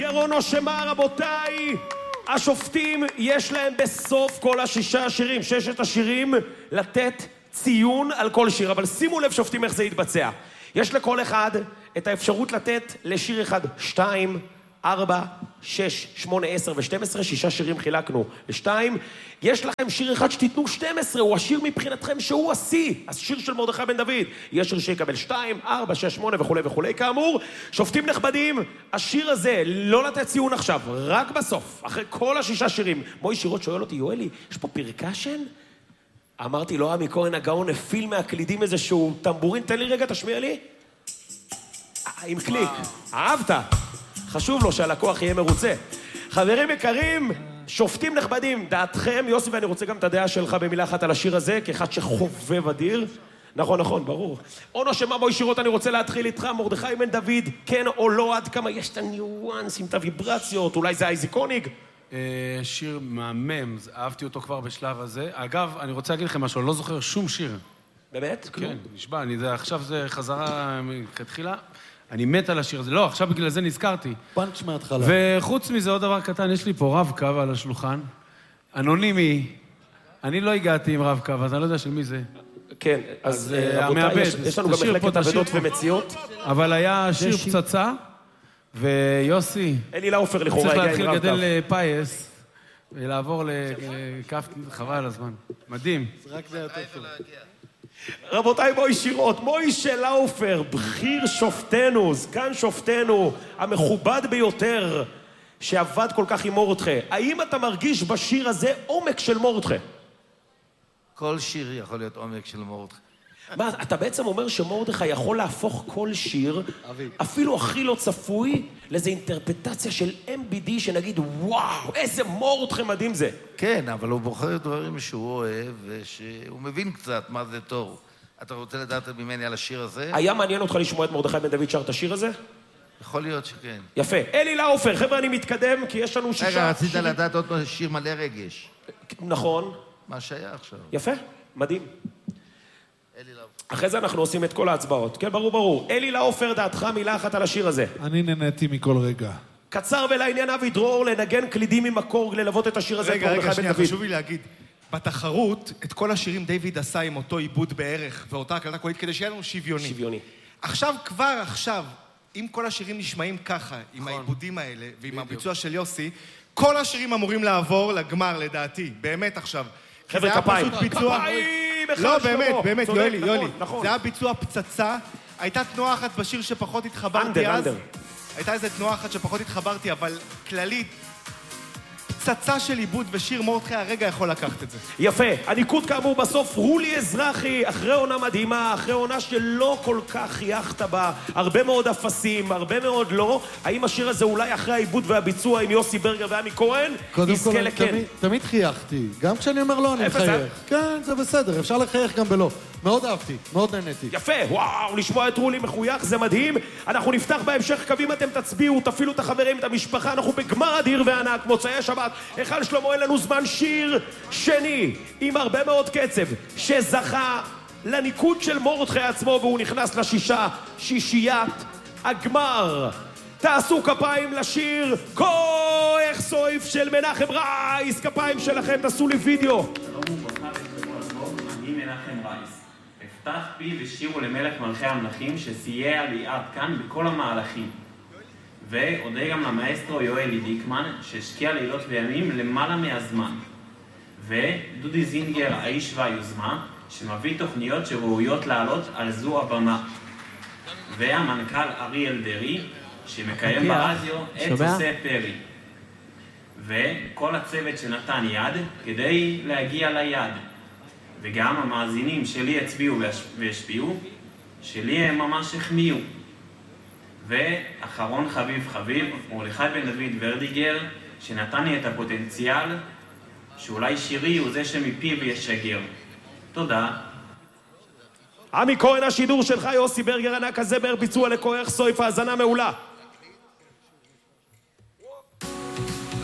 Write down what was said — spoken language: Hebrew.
ירונו שמה רבותיי, השופטים יש להם בסוף כל השישה השירים, ששת השירים, לתת ציון על כל שיר. אבל שימו לב שופטים איך זה יתבצע. יש לכל אחד את האפשרות לתת לשיר אחד 2, 4, 6, 8, 10 ו-12, 6 שירים חילקנו ל2. יש לכם שיר אחד שתיתנו 12, הוא השיר מבחינתכם שהוא השיא, השיר של מרדכי בן דוד. יש שיר שיקבל 2, 4, 6, 8 וכו' וכו'. כאמור, שופטים נכבדים, השיר הזה לא לתת ציון עכשיו, רק בסוף, אחרי כל השישה שירים. מוי שירות שואל אותי, יואלי, יש פה פרקשן? אמרתי לו, עמי כהן הגאון הפיל מהקלידים איזשהו טמבורין, תן לי רגע, תשמיע לי. עם קליק, אהבת? חשוב לו שהלקוח יהיה מרוצה. חברים יקרים, שופטים נכבדים, דעתכם, יוסי, ואני רוצה גם את הדעה שלך במילה אחת על השיר הזה, כאחד שחובב אדיר. נכון, ברור. אונו שמה בו ישירות, אני רוצה להתחיל איתך, מרדכי בן דוד, כן או לא, עד כמה יש את הניואנסים, את הוויברציות, אולי זה אייזיקוניג? שיר מהמם, אהבתי אותו כבר בשלב הזה. אגב, אני רוצה להגיד לכם משהו, אני לא זוכר שום שיר. באמת? כן, נשבע, עכשיו זה חזרה כתחילה. אני מת על השיר הזה. לא, עכשיו בגלל זה נזכרתי. פאנץ' מההתחלה. וחוץ מזה, עוד דבר קטן, יש לי פה רב קו על השולחן. אנונימי. אני לא הגעתי עם רב קו, אז אני לא יודע של מי זה. כן, אז רבותיי, יש לנו גם מחלקת עבדות ומציאות. אבל היה שיר פצצה, ויוסי... אלי לאופר לכאורה צריך הגיע עם רב להתחיל קו. לגדל פייס, ולעבור לכף חבל על הזמן. מדהים. רק זה יותר טוב. רבותיי, מוי שירות, מוישה לאופר, בכיר שופטנו, זקן שופטנו, המכובד ביותר, שעבד כל כך עם מרדכי. האם אתה מרגיש בשיר הזה עומק של מרדכי? כל שיר יכול להיות עומק של מרדכי. מה, אתה בעצם אומר שמרדכי יכול להפוך כל שיר, אפילו הכי לא צפוי, לאיזו אינטרפטציה של MBD שנגיד, וואו, איזה מרדכי מדהים זה. כן, אבל הוא בוחר דברים שהוא אוהב, ושהוא מבין קצת מה זה תור. אתה רוצה לדעת ממני על השיר הזה? היה מעניין אותך לשמוע את מרדכי בן דוד שר את השיר הזה? יכול להיות שכן. יפה. אלי לאופר, חבר'ה, אני מתקדם, כי יש לנו 6 רגע, רצית לדעת עוד שיר מלא רגש. נכון. מה שהיה עכשיו? יפה, מדהים. אלי לאופר. אחרי זה אנחנו עושים את כל ההצבעות. כן, ברור. אלי לאופר, דעתך מילה אחת על השיר הזה. אני נהניתי מכל רגע. קצר ולעניין אבי דרור, לנגן קלידים עם מקור, ללוות את השיר הזה. רגע, שנייה, חשוב לי להגיד. בתחרות, את כל השירים דיוויד עשה עם אותו עיבוד בערך, ואותה הקלטה קולית, כדי שיהיה לנו שוויוני. כבר עכשיו, אם כל השירים נשמעים ככה, עם העיבודים האלה, ועם הביצוע של יוסי, כל השירים אמורים לעבור לגמר, לדעתי. באמת עכשיו. חבר'ה, כפיים. לא, באמת, יולי. זה היה ביצוע פצצה. הייתה תנועה אחת בשיר שפחות התחברתי אז. הייתה איזו תנועה אחת שפחות התחברתי, אבל כללית, פצצה של עיבוד ושיר מרדכי הרגע יכול לקחת את זה. יפה. הניקוד כאמור בסוף, רולי אזרחי, אחרי עונה מדהימה, אחרי עונה שלא כל כך חייכת בה, הרבה מאוד אפסים, הרבה מאוד לא. האם השיר הזה אולי אחרי העיבוד והביצוע עם יוסי ברגר ועמי כהן, יזכה לכן? תמיד חייכתי. גם כשאני אומר לא, אני מחייך. כן, זה בסדר, אפשר לחייך גם בלא. מאוד אהבתי, מאוד נהניתי. יפה, וואו, לשמוע את רולי מחוייך, זה מדהים. אנחנו נפתח בהמשך קווים, אתם תצביעו, תפעילו את החברים, את המשפחה, אנחנו בגמר אדיר וענק, מוצאי שבת. היכל שלמה, אין לנו זמן, שיר שני, עם הרבה מאוד קצב, שזכה לניקוד של מרדכי עצמו, והוא נכנס שישיית הגמר. תעשו כפיים לשיר כוח סויף של מנחם רייס, כפיים שלכם, תעשו לי וידאו. אני מנחם רייס. אפתח פי ושירו למלך מלכי המלכים שסייע לי עד כאן בכל המהלכים. ואודה גם למאסטרו יואלי דיקמן שהשקיע לילות וימים למעלה מהזמן. ודודי זינגר האיש והיוזמה שמביא תוכניות שראויות לעלות על זו הבמה. והמנכ"ל אריאל דרי שמקיים ברדיו את עושה פרי. וכל הצוות שנתן יד כדי להגיע ליד. וגם המאזינים שלי הצביעו והשפיעו, שלי הם ממש החמיאו. ואחרון חביב, מרדכי בן דוד ורדיגר, שנתן לי את הפוטנציאל, שאולי שירי הוא זה שמפיו ישגר. תודה. עמי כהן, השידור שלך, יוסי ברגר ענק, הזמר, ביצוע לכוח סויף, האזנה מעולה.